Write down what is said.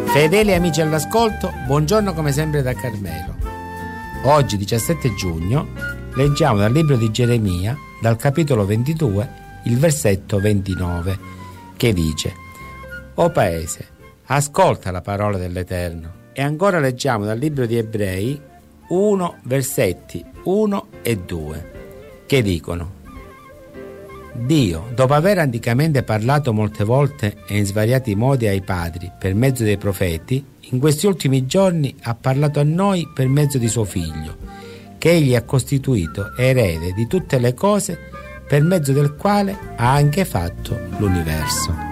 Fedeli amici all'ascolto, buongiorno come sempre da Carmelo. Oggi 17 giugno leggiamo dal libro di Geremia, dal capitolo 22, il versetto 29, che dice: O Paese, ascolta la parola dell'Eterno. E ancora leggiamo dal libro di Ebrei 1, versetti 1 e 2, che dicono: Dio, dopo aver anticamente parlato molte volte e in svariati modi ai padri per mezzo dei profeti, in questi ultimi giorni ha parlato a noi per mezzo di suo Figlio, che egli ha costituito erede di tutte le cose, per mezzo del quale ha anche fatto l'universo.